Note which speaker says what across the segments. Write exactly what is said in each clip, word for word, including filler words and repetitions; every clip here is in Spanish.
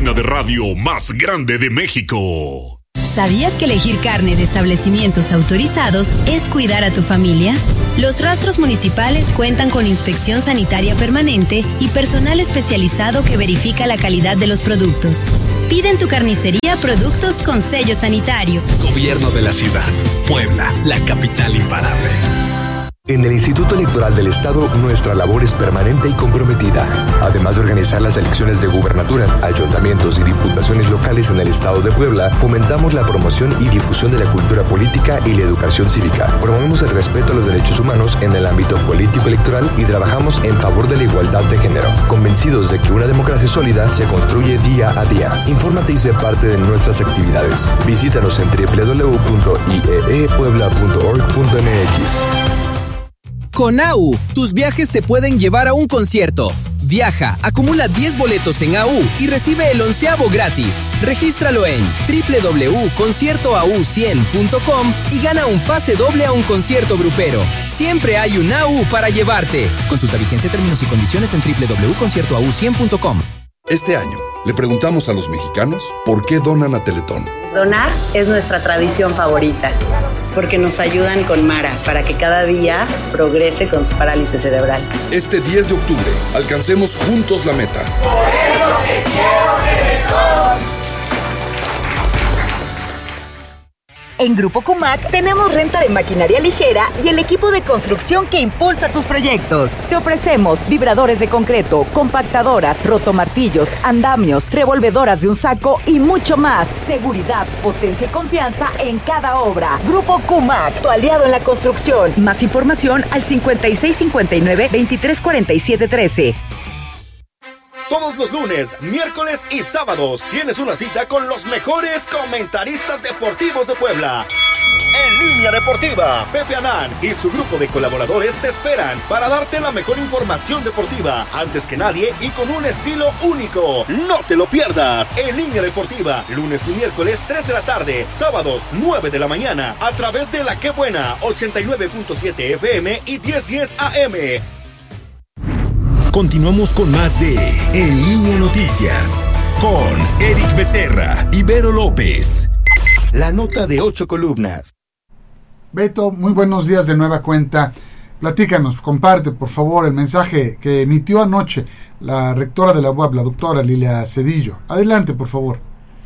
Speaker 1: cabina de radio más grande de México.
Speaker 2: ¿Sabías que elegir carne de establecimientos autorizados es cuidar a tu familia? Los rastros municipales cuentan con inspección sanitaria permanente y personal especializado que verifica la calidad de los productos. Pide en tu carnicería productos con sello sanitario.
Speaker 3: Gobierno de la Ciudad, Puebla, la capital imparable.
Speaker 4: En el Instituto Electoral del Estado, nuestra labor es permanente y comprometida. Además de organizar las elecciones de gubernatura, ayuntamientos y diputaciones locales en el Estado de Puebla, fomentamos la promoción y difusión de la cultura política y la educación cívica. Promovemos el respeto a los derechos humanos en el ámbito político-electoral y trabajamos en favor de la igualdad de género, convencidos de que una democracia sólida se construye día a día. Infórmate y sé parte de nuestras actividades. Visítanos en doble u doble u doble u punto i e e puebla punto org punto m x.
Speaker 5: Con A U, tus viajes te pueden llevar a un concierto. Viaja, acumula diez boletos en A U y recibe el onceavo gratis. Regístralo en doble u doble u doble u punto concierto a u cien punto com y gana un pase doble a un concierto grupero. Siempre hay un A U para llevarte. Consulta vigencia, términos y condiciones en doble u doble u doble u punto concierto a u cien punto com.
Speaker 6: Este año, le preguntamos a los mexicanos por qué donan a Teletón.
Speaker 7: Donar es nuestra tradición favorita, porque nos ayudan con Mara para que cada día progrese con su parálisis cerebral.
Speaker 6: Este diez de octubre, alcancemos juntos la meta.
Speaker 8: Por eso te quiero, Teletón.
Speaker 9: En Grupo Cumac tenemos renta de maquinaria ligera y el equipo de construcción que impulsa tus proyectos. Te ofrecemos vibradores de concreto, compactadoras, rotomartillos, andamios, revolvedoras de un saco y mucho más. Seguridad, potencia y confianza en cada obra. Grupo Cumac, tu aliado en la construcción. Más información al cincuenta y seis cincuenta y nueve veintitrés cuarenta y siete trece.
Speaker 10: Todos los lunes, miércoles y sábados tienes una cita con los mejores comentaristas deportivos de Puebla. En Línea Deportiva, Pepe Anán y su grupo de colaboradores te esperan para darte la mejor información deportiva antes que nadie y con un estilo único. No te lo pierdas. En Línea Deportiva, lunes y miércoles tres de la tarde, sábados nueve de la mañana, a través de La Qué Buena ochenta y nueve punto siete F M y diez diez A M.
Speaker 1: Continuamos con más de En Línea Noticias con Eric Becerra y Vero López.
Speaker 11: La nota de ocho columnas.
Speaker 12: Beto, muy buenos días de nueva cuenta. Platícanos, comparte por favor el mensaje que emitió anoche la rectora de la U A P, la doctora Lilia Cedillo. Adelante, por favor.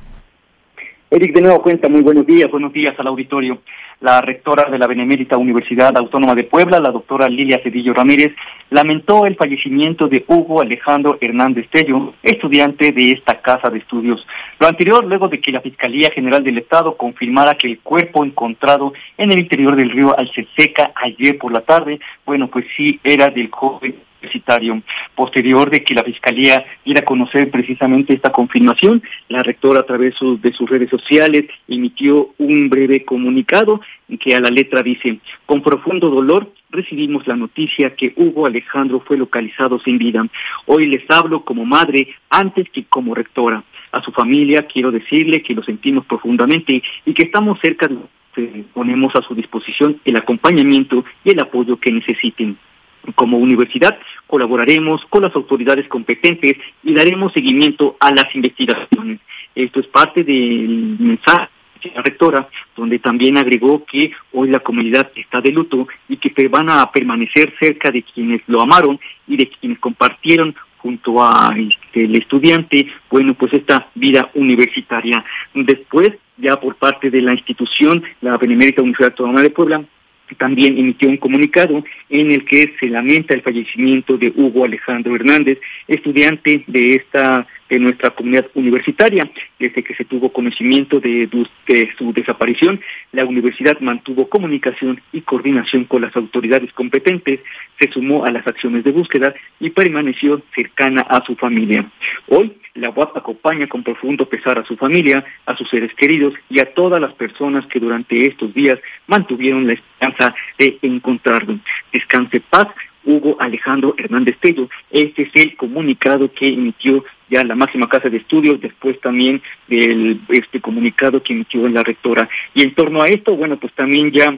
Speaker 13: Eric, de nueva cuenta, muy buenos días, buenos días al auditorio. La rectora de la Benemérita Universidad Autónoma de Puebla, la doctora Lilia Cedillo Ramírez, lamentó el fallecimiento de Hugo Alejandro Hernández Tello, estudiante de esta casa de estudios. Lo anterior, luego de que la Fiscalía General del Estado confirmara que el cuerpo encontrado en el interior del río Alceseca ayer por la tarde, bueno, pues sí, era del joven universitario. Posterior de que la Fiscalía diera a conocer precisamente esta confirmación, la rectora a través de sus redes sociales emitió un breve comunicado que a la letra dice: con profundo dolor recibimos la noticia que Hugo Alejandro fue localizado sin vida. Hoy les hablo como madre antes que como rectora. A su familia quiero decirle que lo sentimos profundamente y que estamos cerca de que ponemos a su disposición el acompañamiento y el apoyo que necesiten. Como universidad colaboraremos con las autoridades competentes y daremos seguimiento a las investigaciones. Esto es parte del mensaje de la rectora, donde también agregó que hoy la comunidad está de luto y que van a permanecer cerca de quienes lo amaron y de quienes compartieron junto a este, el estudiante, bueno, pues esta vida universitaria. Después, ya por parte de la institución, la Benemérita Universidad Autónoma de Puebla, también emitió un comunicado en el que se lamenta el fallecimiento de Hugo Alejandro Hernández, estudiante de esta de nuestra comunidad universitaria. Desde que se tuvo conocimiento de, de su desaparición, la universidad mantuvo comunicación y coordinación con las autoridades competentes, se sumó a las acciones de búsqueda y permaneció cercana a su familia. Hoy, la U A P acompaña con profundo pesar a su familia, a sus seres queridos y a todas las personas que durante estos días mantuvieron la esperanza de encontrarlo. Descanse paz, Hugo Alejandro Hernández Tello. Este es el comunicado que emitió ya la máxima casa de estudios, después también del este comunicado que emitió la rectora. Y en torno a esto, bueno, pues también ya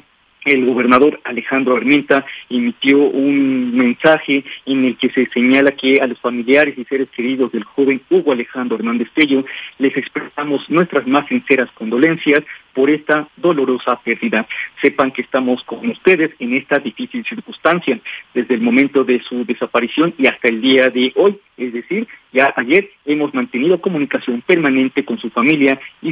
Speaker 13: el gobernador Alejandro Armenta emitió un mensaje en el que se señala que a los familiares y seres queridos del joven Hugo Alejandro Hernández Tello les expresamos nuestras más sinceras condolencias por esta dolorosa pérdida. Sepan que estamos con ustedes en esta difícil circunstancia desde el momento de su desaparición y hasta el día de hoy, es decir, ya ayer hemos mantenido comunicación permanente con su familia y